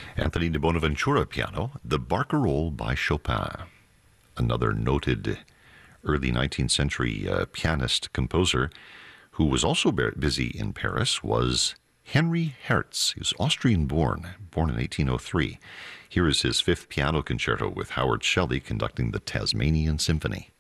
Anthony de Bonaventura piano, the Barcarolle by Chopin. Another noted early 19th century pianist composer who was also busy in Paris was Henry Hertz. He was Austrian born in 1803. Here is his fifth piano concerto with Howard Shelley conducting the Tasmanian Symphony.